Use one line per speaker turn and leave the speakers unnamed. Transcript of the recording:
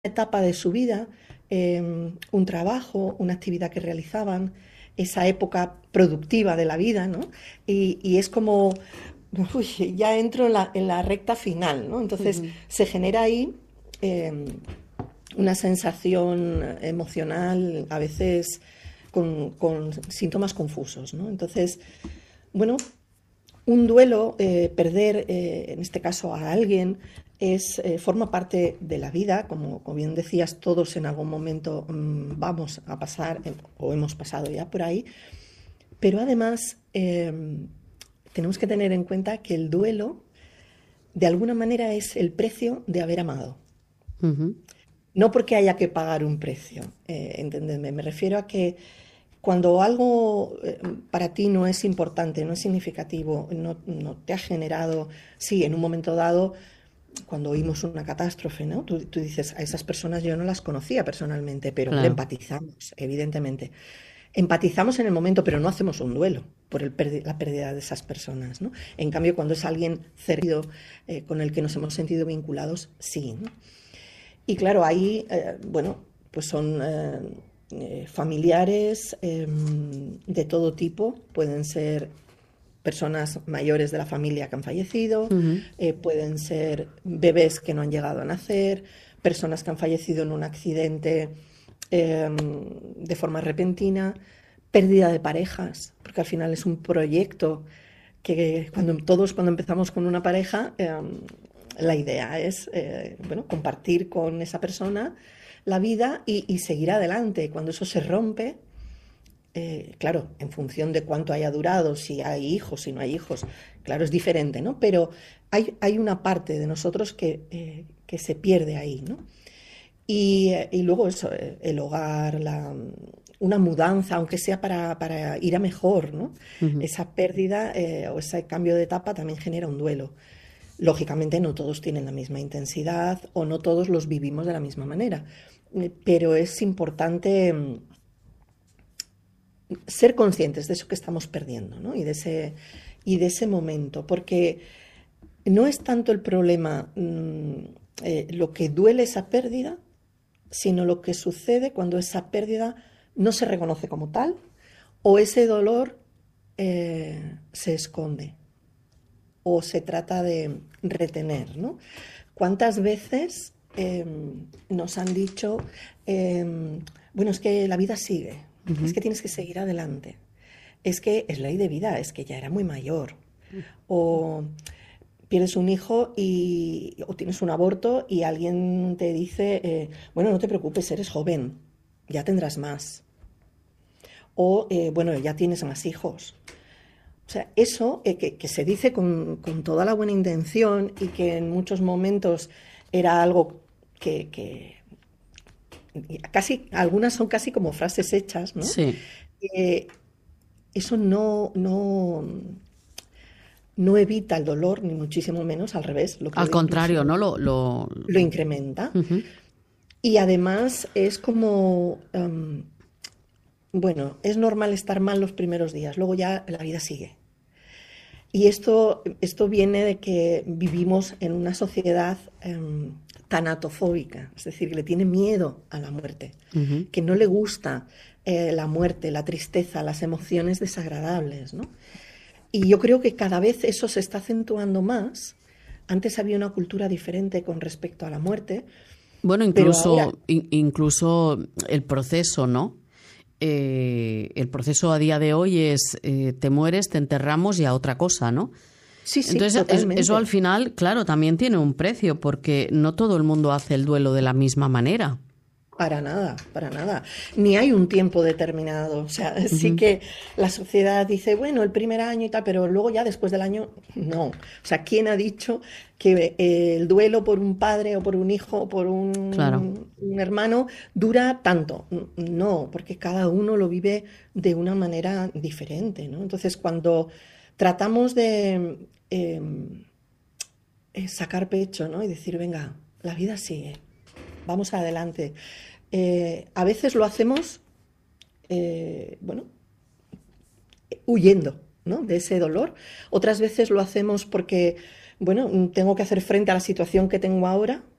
etapa de su vida, un trabajo, una actividad que realizaban, esa época productiva de la vida, ¿no? Y es como, uy, ya entro en la recta final, ¿no? Entonces
Ujú.
se genera ahí eh, una sensación emocional, a veces con síntomas confusos, ¿no? Entonces, bueno, un duelo, perder en este caso a alguien, forma parte de la vida, como bien decías, todos en algún momento vamos a pasar o hemos pasado ya por ahí, pero además tenemos que tener en cuenta que el duelo de alguna manera es el precio de haber amado.
Ujú.
No porque haya que pagar un precio, entendedme, me refiero a que cuando algo para ti no es importante, no es significativo, no te ha generado, sí, en un momento dado, cuando oímos una catástrofe, ¿no? Tú dices, a esas personas yo no las conocía personalmente, pero hombre,
Claro.
empatizamos, evidentemente. Empatizamos en el momento, pero no hacemos un duelo por la pérdida de esas personas, ¿no? En cambio, cuando es alguien cercano, con el que nos hemos sentido vinculados, sí, ¿no? Y claro, ahí, bueno, pues son familiares de todo tipo, pueden ser personas mayores de la familia que han fallecido,
Ujú.
pueden ser bebés que no han llegado a nacer, personas que han fallecido en un accidente de forma repentina, pérdida de parejas, porque al final es un proyecto que cuando empezamos con una pareja, la idea es bueno, compartir con esa persona la vida y seguir adelante. Cuando eso se rompe, claro, en función de cuánto haya durado, si hay hijos, si no hay hijos, claro, es diferente, ¿no? Pero hay una parte de nosotros que se pierde ahí, ¿no? Y luego eso, el hogar, una mudanza, aunque sea para ir a mejor, ¿no?
Ujú.
Esa pérdida o ese cambio de etapa también genera un duelo. Lógicamente no todos tienen la misma intensidad o no todos los vivimos de la misma manera, pero es importante ser conscientes de eso que estamos perdiendo, ¿no? Y de ese momento, porque no es tanto el problema lo que duele esa pérdida, sino lo que sucede cuando esa pérdida no se reconoce como tal o ese dolor se esconde o se trata de retener, ¿no? ¿Cuántas veces nos han dicho, bueno, es que la vida sigue, es
Ujú.
que tienes que seguir adelante, es que es ley de vida, es que ya era muy mayor, o pierdes un hijo o tienes un aborto y alguien te dice, bueno, no te preocupes, eres joven, ya tendrás más, o bueno, ya tienes más hijos. O sea, eso que se dice con toda la buena intención y que en muchos momentos era algo que casi, algunas son casi como frases hechas, ¿no?
Sí.
Eh, eso no evita el dolor, ni muchísimo menos, al revés, lo
Al
puede
contrario,
incluso,
¿no?
lo incrementa.
Ujú.
Y además es como, bueno, es normal estar mal los primeros días, luego ya la vida sigue. Y esto viene de que vivimos en una sociedad tanatofóbica, es decir, que le tiene miedo a la muerte,
Ujú.
que no le gusta la muerte, la tristeza, las emociones desagradables, ¿no? Y yo creo que cada vez eso se está acentuando más. Antes había una cultura diferente con respecto a la muerte,
Bueno,
pero ahora,
incluso el proceso, ¿no? El proceso a día de hoy es te mueres, te enterramos y a otra cosa, ¿no?
sí, sí,
Entonces, eso al
totalmente.
final, claro, también tiene un precio, porque no todo el mundo hace el duelo de la misma manera.
Para nada, para nada. Ni hay un tiempo determinado. O sea, sí
Ujú.
que la sociedad dice, bueno, el primer año y tal, pero luego ya después del año, no. O sea, ¿quién ha dicho que el duelo por un padre o por un hijo o por
Claro.
un hermano dura tanto? No, porque cada uno lo vive de una manera diferente, ¿no? Entonces, cuando tratamos de sacar pecho, ¿no? Y decir, venga, la vida sigue, vamos adelante. A veces lo hacemos, bueno, huyendo, ¿no? De ese dolor. Otras veces lo hacemos porque, bueno, tengo que hacer frente a la situación que tengo ahora